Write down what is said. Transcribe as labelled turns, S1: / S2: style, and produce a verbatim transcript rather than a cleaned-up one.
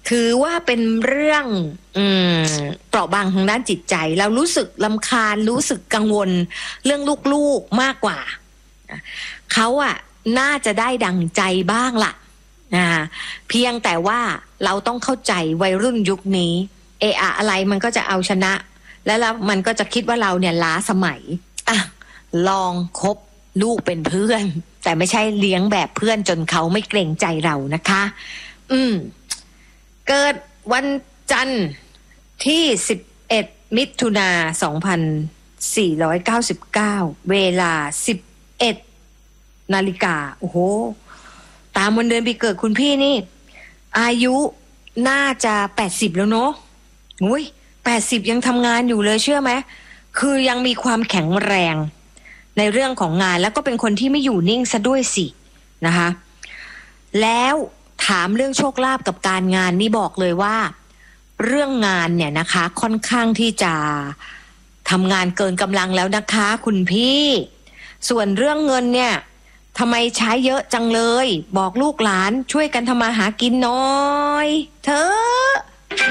S1: ถือว่าเป็นเรื่องอืมเปราะบางทางด้านจิตใจเรารู้สึกรำคาญรู้สึกกังวลเรื่องลูกๆมากกว่าเขาอะน่าจะได้ดังใจบ้างล่ะนะเพียงแต่ว่าเราต้องเข้าใจวัยรุ่นยุคนี้เอะอะอะไรมันก็จะเอาชนะแล้วแล้วมันก็จะคิดว่าเราเนี่ยล้าสมัยอ่ะลองคบลูกเป็นเพื่อนแต่ไม่ใช่เลี้ยงแบบเพื่อนจนเขาไม่เกรงใจเรานะคะอืมเกิดวันจันทร์ที่สิบเอ็ดมิถุนาสองพันสี่ร้อยเก้าสิบเก้าเวลาสิบเอ็ดนาฬิกาโอ้โหตามวันเดือนปีเกิดคุณพี่นี่อายุน่าจะแปดสิบแล้วเนาะอุ้ยแปดสิบยังทำงานอยู่เลยเชื่อไหมคือยังมีความแข็งแรงในเรื่องของงานแล้วก็เป็นคนที่ไม่อยู่นิ่งซะด้วยสินะคะแล้วถามเรื่องโชคลาภกับการงานนี่บอกเลยว่าเรื่องงานเนี่ยนะคะค่อนข้างที่จะทำงานเกินกำลังแล้วนะคะคุณพี่ส่วนเรื่องเงินเนี่ยทำไมใช้เยอะจังเลยบอกลูกหลานช่วยกันทำมาหากินน้อยเถอะ